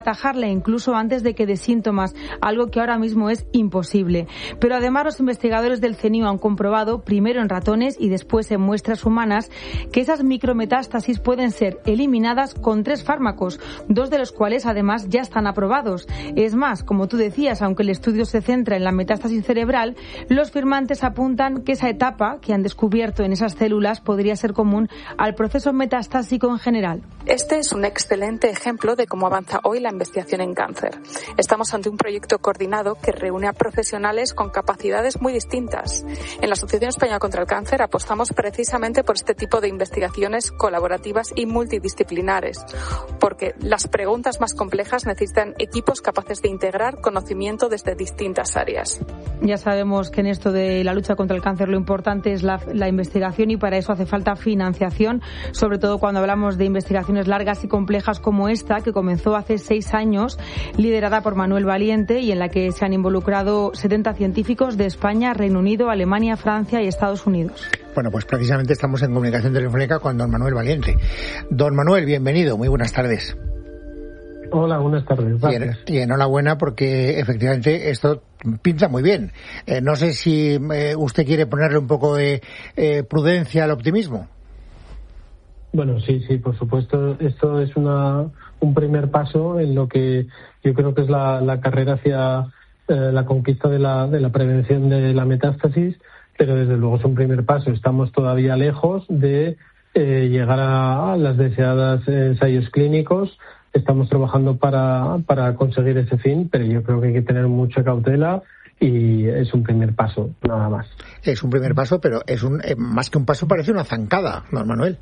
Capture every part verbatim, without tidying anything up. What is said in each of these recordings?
atajarla incluso antes de que dé síntomas, algo que ahora mismo es imposible. Pero además los investigadores del CENIO han comprobado, primero en ratones y después en muestras humanas, que esas micrometástasis pueden ser eliminadas con tres fármacos, dos de los cuales además ya están aprobados. Es más, como tú decías, aunque el estudio se centra en la metástasis cerebral, los firmantes apuntan que esa etapa que han descubierto en esas células podría ser común al proceso metastásico en general. Este es un excelente ejemplo de cómo avanza hoy la investigación en cáncer. Estamos ante un proyecto coordinado que reúne a profesionales con capacidades muy distintas. En la Asociación Española contra el Cáncer apostamos precisamente por este tipo de investigaciones colaborativas y multidisciplinares, porque las preguntas más complejas necesitan equipos capaces de integrar conocimiento desde distintas áreas. Ya sabemos que en esto de la lucha contra el cáncer lo importante es la, la investigación, y para eso hace falta financiación, sobre todo cuando hablamos de investigaciones largas y complejas como esta, que comenzó hace seis años, liderada por Manuel Valiente, y en la que se han involucrado setenta científicos de España, Reino Unido, Alemania, Francia y Estados Unidos. Bueno, pues precisamente estamos en comunicación telefónica con don Manuel Valiente. Don Manuel, bienvenido, muy buenas tardes. Hola, buenas tardes. Gracias. Y, y enhorabuena, porque efectivamente esto pinta muy bien. Eh, no sé si eh, usted quiere ponerle un poco de eh, prudencia al optimismo. Bueno, sí, sí, por supuesto. Esto es una un primer paso en lo que yo creo que es la, la carrera hacia eh, la conquista de la, de la prevención de la metástasis, pero desde luego es un primer paso. Estamos todavía lejos de eh, llegar a, a las deseadas ensayos clínicos. Estamos trabajando para, para conseguir ese fin, pero yo creo que hay que tener mucha cautela y es un primer paso, nada más. Es un primer paso, pero es un eh, más que un paso, parece una zancada, don Manuel.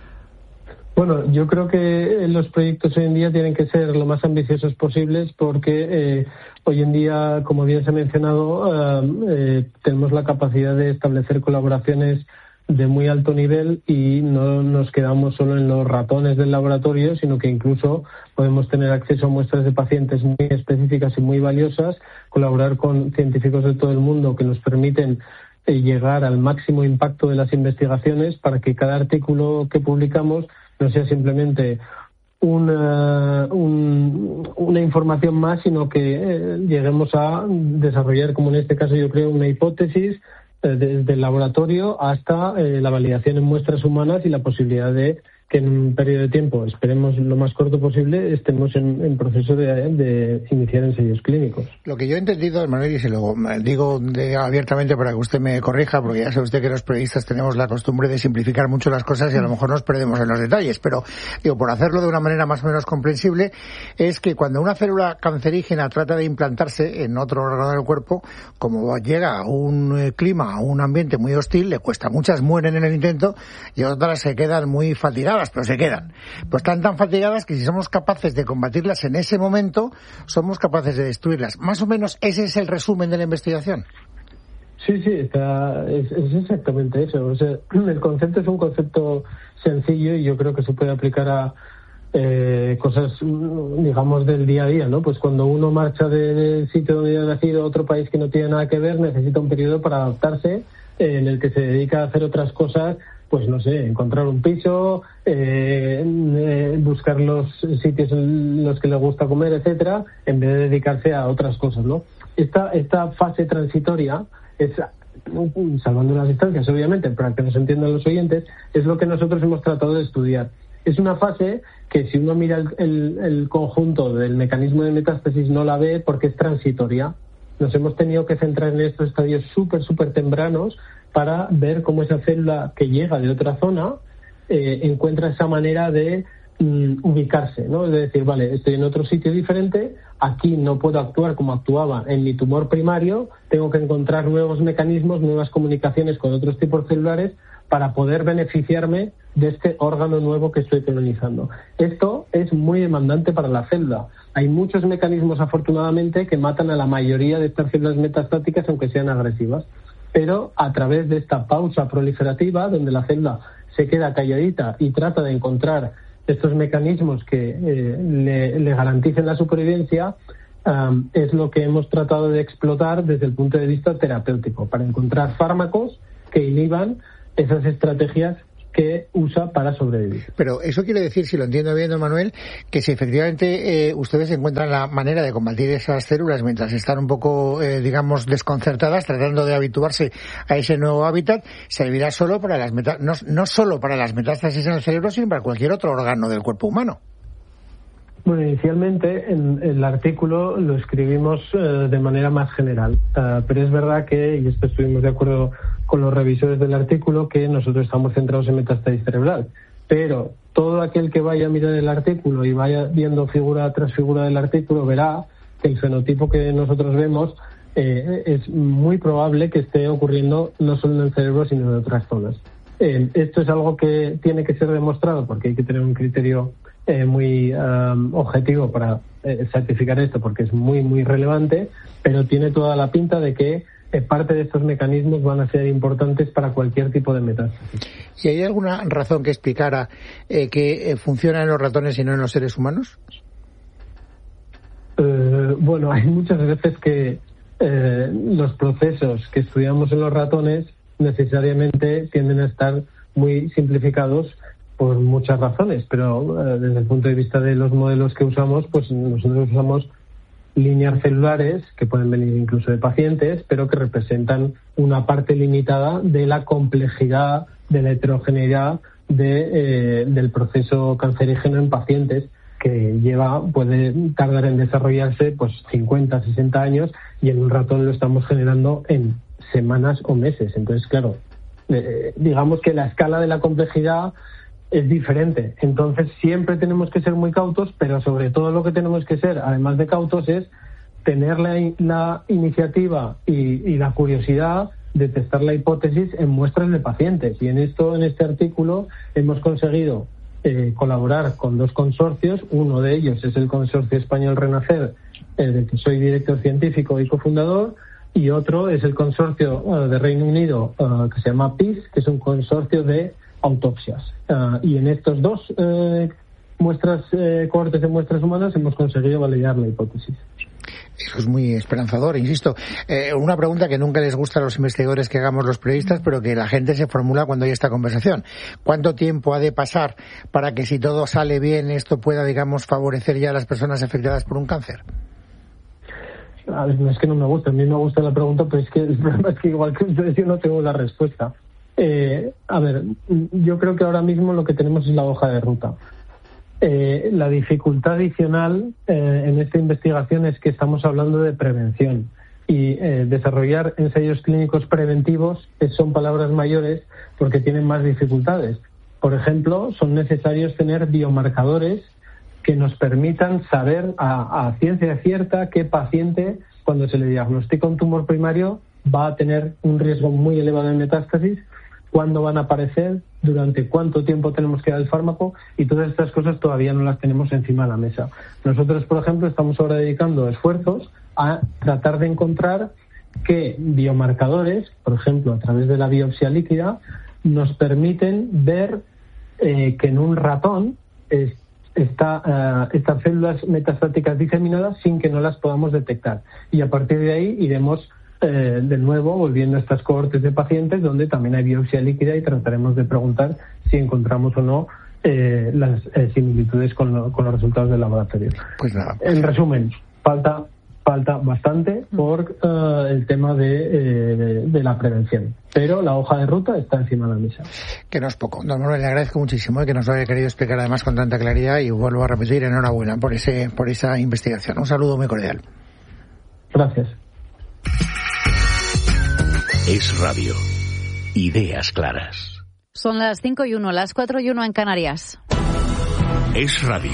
Bueno, yo creo que los proyectos hoy en día tienen que ser lo más ambiciosos posibles, porque eh, hoy en día, como bien se ha mencionado, eh, eh, tenemos la capacidad de establecer colaboraciones de muy alto nivel y no nos quedamos solo en los ratones del laboratorio, sino que incluso podemos tener acceso a muestras de pacientes muy específicas y muy valiosas, colaborar con científicos de todo el mundo que nos permiten eh, llegar al máximo impacto de las investigaciones, para que cada artículo que publicamos no sea simplemente una, un, una información más, sino que eh, lleguemos a desarrollar, como en este caso yo creo, una hipótesis eh, desde el laboratorio hasta eh, la validación en muestras humanas y la posibilidad de que en un periodo de tiempo, esperemos lo más corto posible, estemos en, en proceso de, de iniciar ensayos clínicos. Lo que yo he entendido, Manuel, y se lo digo de, abiertamente para que usted me corrija, porque ya sabe usted que los periodistas tenemos la costumbre de simplificar mucho las cosas y a lo mejor nos perdemos en los detalles, pero digo, por hacerlo de una manera más o menos comprensible, es que cuando una célula cancerígena trata de implantarse en otro órgano del cuerpo, como llega a un eh, clima, a un ambiente muy hostil, le cuesta, muchas mueren en el intento y otras se quedan muy fatigadas, pero se quedan. Pues están tan fatigadas que si somos capaces de combatirlas en ese momento, somos capaces de destruirlas. Más o menos ese es el resumen de la investigación. Sí, sí, está, es, es exactamente eso. O sea, el concepto es un concepto sencillo y yo creo que se puede aplicar a eh, cosas, digamos, del día a día, ¿no? Pues cuando uno marcha del sitio donde ha nacido a otro país que no tiene nada que ver, necesita un periodo para adaptarse, eh, en el que se dedica a hacer otras cosas, pues no sé, encontrar un piso, eh, eh, buscar los sitios en los que le gusta comer, etcétera, en vez de dedicarse a otras cosas, ¿no? Esta, esta fase transitoria es, salvando las distancias, obviamente, para que nos entiendan los oyentes, es lo que nosotros hemos tratado de estudiar. Es una fase que, si uno mira el, el, el conjunto del mecanismo de metástasis, no la ve porque es transitoria. Nos hemos tenido que centrar en estos estadios súper, súper tempranos para ver cómo esa célula que llega de otra zona eh, encuentra esa manera de mm, ubicarse, ¿no? Es decir, vale, estoy en otro sitio diferente, aquí no puedo actuar como actuaba en mi tumor primario, tengo que encontrar nuevos mecanismos, nuevas comunicaciones con otros tipos celulares para poder beneficiarme de este órgano nuevo que estoy colonizando. Esto es muy demandante para la célula. Hay muchos mecanismos, afortunadamente, que matan a la mayoría de estas células metastáticas, aunque sean agresivas. Pero a través de esta pausa proliferativa, donde la célula se queda calladita y trata de encontrar estos mecanismos que eh, le, le garanticen la supervivencia, um, es lo que hemos tratado de explotar desde el punto de vista terapéutico, para encontrar fármacos que inhiban esas estrategias que usa para sobrevivir. Pero eso quiere decir, si lo entiendo bien, don Manuel, que si efectivamente eh, ustedes encuentran la manera de combatir esas células mientras están un poco, eh, digamos, desconcertadas, tratando de habituarse a ese nuevo hábitat, servirá solo para las meta- no, no solo para las metástasis en el cerebro, sino para cualquier otro órgano del cuerpo humano. Bueno, inicialmente en, en el artículo lo escribimos eh, de manera más general, uh, pero es verdad que, y esto estuvimos de acuerdo con los revisores del artículo, que nosotros estamos centrados en metástasis cerebral, pero todo aquel que vaya a mirar el artículo y vaya viendo figura tras figura del artículo verá que el fenotipo que nosotros vemos eh, es muy probable que esté ocurriendo no solo en el cerebro sino en otras zonas. Eh, esto es algo que tiene que ser demostrado porque hay que tener un criterio Eh, muy um, objetivo para eh, certificar esto porque es muy muy relevante, pero tiene toda la pinta de que eh, parte de estos mecanismos van a ser importantes para cualquier tipo de metástasis. ¿Y hay alguna razón que explicara eh, que eh, funciona en los ratones y no en los seres humanos? Eh, bueno, hay muchas veces que eh, los procesos que estudiamos en los ratones necesariamente tienden a estar muy simplificados por muchas razones, pero eh, desde el punto de vista de los modelos que usamos, pues nosotros usamos líneas celulares que pueden venir incluso de pacientes, pero que representan una parte limitada de la complejidad, de la heterogeneidad de, eh, del proceso cancerígeno en pacientes, que lleva, puede tardar en desarrollarse pues cincuenta, sesenta años, y en un ratón lo estamos generando en semanas o meses. Entonces, claro, eh, digamos que la escala de la complejidad es diferente. Entonces siempre tenemos que ser muy cautos, pero sobre todo lo que tenemos que ser, además de cautos, es tener la, la iniciativa y, y la curiosidad de testar la hipótesis en muestras de pacientes. Y en esto, en este artículo, hemos conseguido eh, colaborar con dos consorcios. Uno de ellos es el Consorcio Español Renacer, eh, del que soy director científico y cofundador, y otro es el consorcio uh, de Reino Unido uh, que se llama P I S, que es un consorcio de autopsias. Uh, y en estos dos eh, muestras, eh, cohortes de muestras humanas hemos conseguido validar la hipótesis. Eso es muy esperanzador, insisto. Eh, una pregunta que nunca les gusta a los investigadores que hagamos los periodistas, pero que la gente se formula cuando hay esta conversación. ¿Cuánto tiempo ha de pasar para que, si todo sale bien, esto pueda, digamos, favorecer ya a las personas afectadas por un cáncer? A ver, no es que no me guste, a mí me gusta la pregunta, pero es que el problema es que igual que ustedes yo no tengo la respuesta. Eh, a ver, yo creo que ahora mismo lo que tenemos es la hoja de ruta. Eh, la dificultad adicional eh, en esta investigación es que estamos hablando de prevención y eh, desarrollar ensayos clínicos preventivos son palabras mayores porque tienen más dificultades. Por ejemplo, son necesarios tener biomarcadores que nos permitan saber a, a ciencia cierta qué paciente, cuando se le diagnostica un tumor primario, va a tener un riesgo muy elevado de metástasis, cuándo van a aparecer, durante cuánto tiempo tenemos que dar el fármaco, y todas estas cosas todavía no las tenemos encima de la mesa. Nosotros, por ejemplo, estamos ahora dedicando esfuerzos a tratar de encontrar qué biomarcadores, por ejemplo, a través de la biopsia líquida, nos permiten ver eh, que en un ratón es, está, uh, estas células metastáticas diseminadas sin que no las podamos detectar. Y a partir de ahí iremos Eh, de nuevo volviendo a estas cohortes de pacientes donde también hay biopsia líquida y trataremos de preguntar si encontramos o no eh, las eh, similitudes con, lo, con los resultados del laboratorio. Pues nada. En resumen, falta falta bastante por uh, el tema de, eh, de, de la prevención, pero la hoja de ruta está encima de la mesa. Que no es poco. Don Manuel, le agradezco muchísimo eh, que nos lo haya querido explicar además con tanta claridad, y vuelvo a repetir, enhorabuena por ese por esa investigación. Un saludo muy cordial. Gracias. Es Radio. Ideas claras. Son las cinco y uno, las cuatro y uno en Canarias. Es Radio.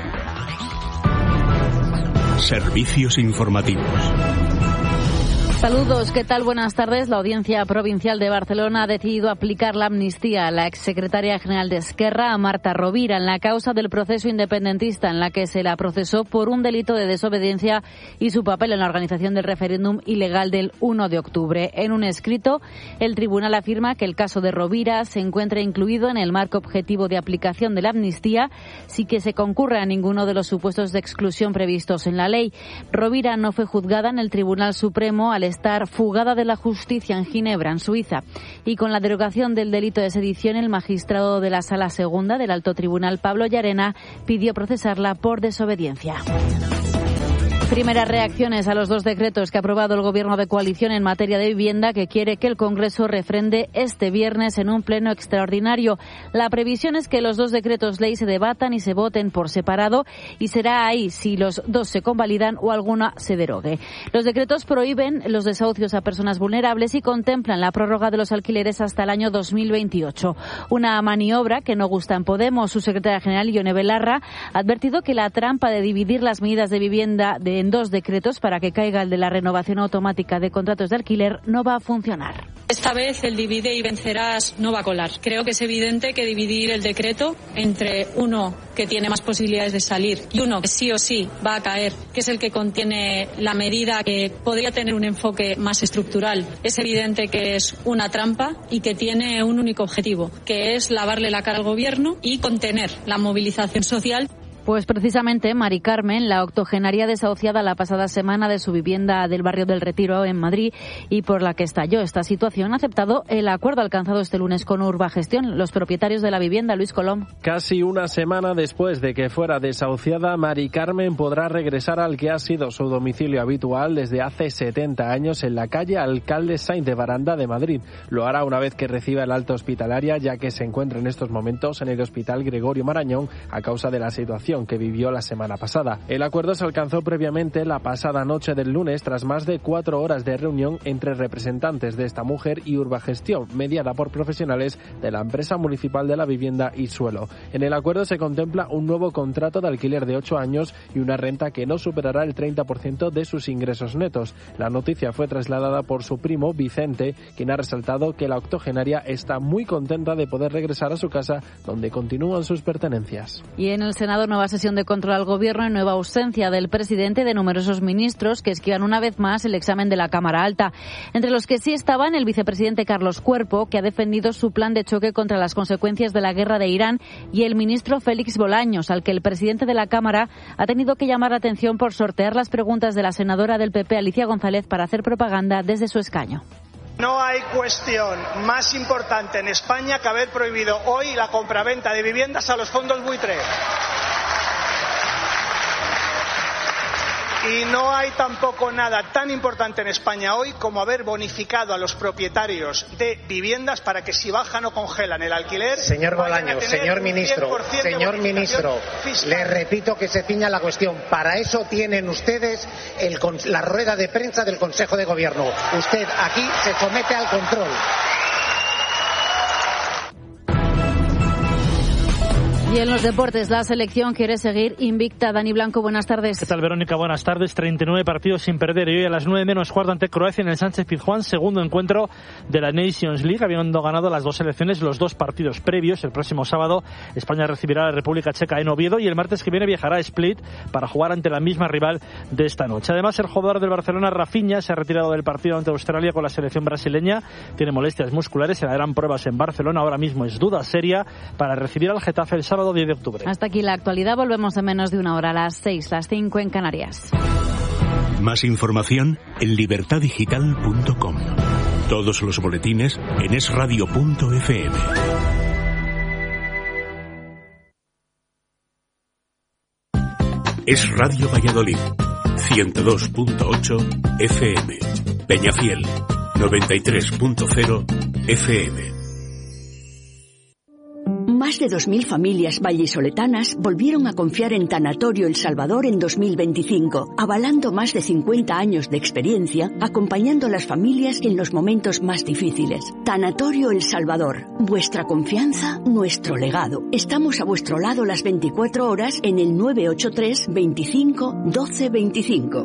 Servicios informativos. Saludos, ¿qué tal? Buenas tardes. La Audiencia Provincial de Barcelona ha decidido aplicar la amnistía a la exsecretaria general de Esquerra, a Marta Rovira, en la causa del proceso independentista en la que se la procesó por un delito de desobediencia y su papel en la organización del referéndum ilegal del uno de octubre. En un escrito, el tribunal afirma que el caso de Rovira se encuentra incluido en el marco objetivo de aplicación de la amnistía sin que se concurra a ninguno de los supuestos de exclusión previstos en la ley. Rovira no fue juzgada en el Tribunal Supremo al estar fugada de la justicia en Ginebra, en Suiza. Y con la derogación del delito de sedición, el magistrado de la Sala Segunda del Alto Tribunal, Pablo Llarena, pidió procesarla por desobediencia. Primeras reacciones a los dos decretos que ha aprobado el Gobierno de coalición en materia de vivienda, que quiere que el Congreso refrende este viernes en un pleno extraordinario. La previsión es que los dos decretos ley se debatan y se voten por separado, y será ahí si los dos se convalidan o alguna se derogue. Los decretos prohíben los desahucios a personas vulnerables y contemplan la prórroga de los alquileres hasta el año dos mil veintiocho. Una maniobra que no gusta en Podemos. Su secretaria general, Ione Belarra, ha advertido que la trampa de dividir las medidas de vivienda de en dos decretos para que caiga el de la renovación automática de contratos de alquiler no va a funcionar. Esta vez el divide y vencerás no va a colar. Creo que es evidente que dividir el decreto entre uno que tiene más posibilidades de salir y uno que sí o sí va a caer, que es el que contiene la medida que podría tener un enfoque más estructural, es evidente que es una trampa y que tiene un único objetivo, que es lavarle la cara al Gobierno y contener la movilización social. Pues precisamente Mari Carmen, la octogenaria desahuciada la pasada semana de su vivienda del barrio del Retiro en Madrid y por la que estalló esta situación, ha aceptado el acuerdo alcanzado este lunes con Urbagestión, los propietarios de la vivienda. Luis Colom. Casi una semana después de que fuera desahuciada, Mari Carmen podrá regresar al que ha sido su domicilio habitual desde hace setenta años en la calle Alcalde Sainz de Baranda de Madrid. Lo hará una vez que reciba el alta hospitalaria, ya que se encuentra en estos momentos en el Hospital Gregorio Marañón a causa de la situación que vivió la semana pasada. El acuerdo se alcanzó previamente la pasada noche del lunes tras más de cuatro horas de reunión entre representantes de esta mujer y Urbagestión, mediada por profesionales de la empresa municipal de la vivienda y suelo. En el acuerdo se contempla un nuevo contrato de alquiler de ocho años y una renta que no superará el treinta por ciento de sus ingresos netos. La noticia fue trasladada por su primo Vicente, quien ha resaltado que la octogenaria está muy contenta de poder regresar a su casa, donde continúan sus pertenencias. Y en el Senado, nueva sesión de control al Gobierno y nueva ausencia del presidente y de numerosos ministros que esquivan una vez más el examen de la Cámara Alta. Entre los que sí estaban el vicepresidente Carlos Cuerpo, que ha defendido su plan de choque contra las consecuencias de la guerra de Irán, y el ministro Félix Bolaños, al que el presidente de la Cámara ha tenido que llamar la atención por sortear las preguntas de la senadora del P P, Alicia González, para hacer propaganda desde su escaño. No hay cuestión más importante en España que haber prohibido hoy la compraventa de viviendas a los fondos buitre. Y no hay tampoco nada tan importante en España hoy como haber bonificado a los propietarios de viviendas para que si bajan o congelan el alquiler... Señor Bolaños, señor ministro, señor ministro, le repito que se ciña la cuestión. Para eso tienen ustedes el, la rueda de prensa del Consejo de Gobierno. Usted aquí se somete al control. Y en los deportes, la selección quiere seguir invicta. Dani Blanco, buenas tardes. ¿Qué tal, Verónica? Buenas tardes. treinta y nueve partidos sin perder. Y hoy a las nueve menos cuarto ante Croacia en el Sánchez Pizjuán, segundo encuentro de la Nations League, habiendo ganado las dos selecciones los dos partidos previos. El próximo sábado España recibirá a la República Checa en Oviedo y el martes que viene viajará a Split para jugar ante la misma rival de esta noche. Además, el jugador del Barcelona, Rafinha, se ha retirado del partido ante Australia con la selección brasileña. Tiene molestias musculares, se le harán pruebas en Barcelona. Ahora mismo es duda seria para recibir al Getafe el sábado diez de octubre. Hasta aquí la actualidad. Volvemos en menos de una hora, a las seis, las cinco en Canarias. Más información en libertad digital punto com. Todos los boletines en es radio punto efe eme. Es Radio Valladolid, ciento dos punto ocho efe eme. Peñafiel, noventa y tres punto cero efe eme. Más de dos mil familias vallisoletanas volvieron a confiar en Tanatorio El Salvador en dos mil veinticinco, avalando más de cincuenta años de experiencia, acompañando a las familias en los momentos más difíciles. Tanatorio El Salvador, vuestra confianza, nuestro legado. Estamos a vuestro lado las veinticuatro horas en el nueve ocho tres, veinticinco, doce veinticinco.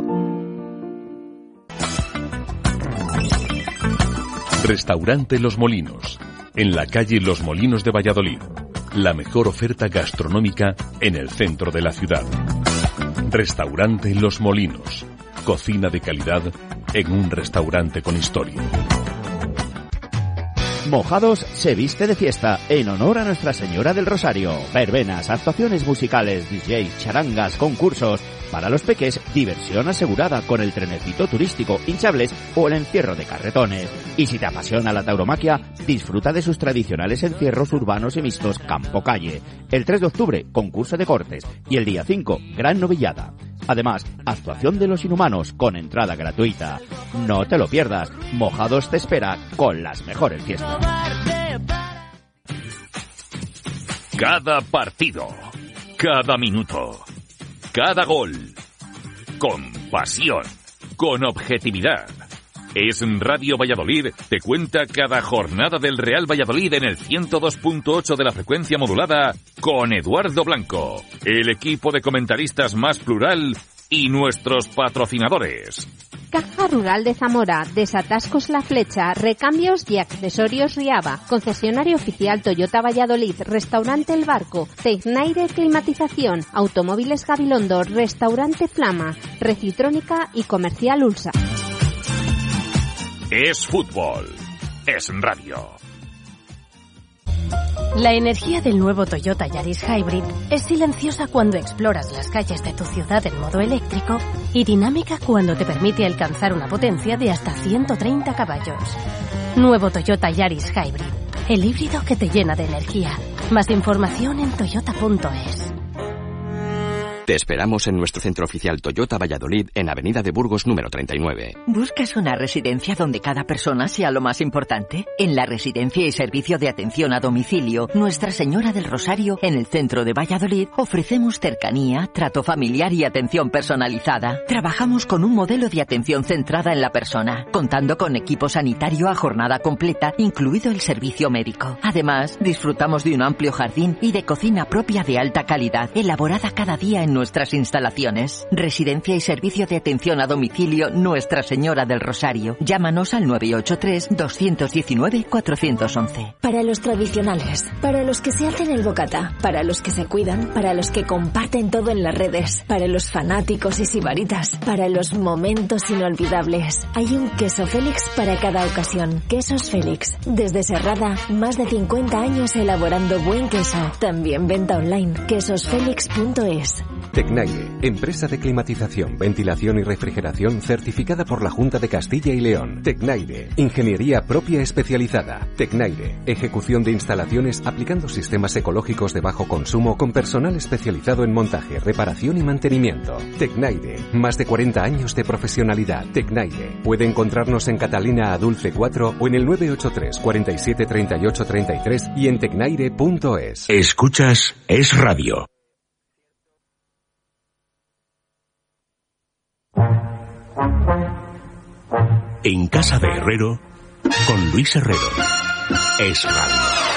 Restaurante Los Molinos, en la calle Los Molinos de Valladolid. La mejor oferta gastronómica en el centro de la ciudad. Restaurante Los Molinos. Cocina de calidad en un restaurante con historia. Mojados se viste de fiesta en honor a Nuestra Señora del Rosario. Verbenas, actuaciones musicales, D Js, charangas, concursos. Para los peques, diversión asegurada con el trenecito turístico, hinchables o el encierro de carretones. Y si te apasiona la tauromaquia, disfruta de sus tradicionales encierros urbanos y mixtos campo-calle. El tres de octubre, concurso de cortes. Y el día cinco, gran novillada. Además, actuación de los inhumanos con entrada gratuita. No te lo pierdas. Mojados te espera con las mejores fiestas. Cada partido, cada minuto, cada gol, con pasión, con objetividad. Es Radio Valladolid, te cuenta cada jornada del Real Valladolid en el ciento dos punto ocho de la frecuencia modulada con Eduardo Blanco, el equipo de comentaristas más plural y nuestros patrocinadores. Caja Rural de Zamora, Desatascos La Flecha, Recambios y Accesorios Riava, concesionario oficial Toyota Valladolid, Restaurante El Barco, Tecnaire Climatización, Automóviles Gabilondo, Restaurante Flama, Recitrónica y Comercial Ulsa. Es fútbol, es radio. La energía del nuevo Toyota Yaris Hybrid es silenciosa cuando exploras las calles de tu ciudad en modo eléctrico y dinámica cuando te permite alcanzar una potencia de hasta ciento treinta caballos. Nuevo Toyota Yaris Hybrid, el híbrido que te llena de energía. Más información en toyota punto es. Te esperamos en nuestro centro oficial Toyota Valladolid en Avenida de Burgos número treinta y nueve. ¿Buscas una residencia donde cada persona sea lo más importante? En la Residencia y Servicio de Atención a Domicilio Nuestra Señora del Rosario, en el centro de Valladolid, ofrecemos cercanía, trato familiar y atención personalizada. Trabajamos con un modelo de atención centrada en la persona, contando con equipo sanitario a jornada completa, incluido el servicio médico. Además, disfrutamos de un amplio jardín y de cocina propia de alta calidad, elaborada cada día en nuestras instalaciones. Residencia y Servicio de Atención a Domicilio Nuestra Señora del Rosario. Llámanos al nueve ocho tres, dos uno nueve, cuatro uno uno. Para los tradicionales, para los que se hacen el bocata, para los que se cuidan, para los que comparten todo en las redes, para los fanáticos y sibaritas, para los momentos inolvidables. Hay un queso Félix para cada ocasión. Quesos Félix. Desde Serrada, más de cincuenta años elaborando buen queso. También venta online. quesos félix punto es. Tecnaire, empresa de climatización, ventilación y refrigeración certificada por la Junta de Castilla y León. Tecnaire, ingeniería propia especializada. Tecnaire, ejecución de instalaciones aplicando sistemas ecológicos de bajo consumo con personal especializado en montaje, reparación y mantenimiento. Tecnaire, más de cuarenta años de profesionalidad. Tecnaire, puede encontrarnos en Catalina Adulce cuatro o en el nueve ocho tres, cuarenta y siete, treinta y ocho, treinta y tres y en tecnaire punto es. Escuchas Es Radio. En casa de Herrero, con Luis Herrero. Es Radio.